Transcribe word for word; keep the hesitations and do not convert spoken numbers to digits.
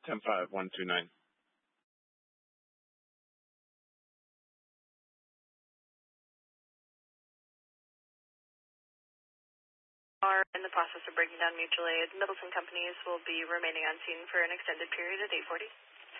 ten five one two nine. Are in the process of breaking down mutual aid. Middleton companies will be remaining on scene for an extended period at eight forty.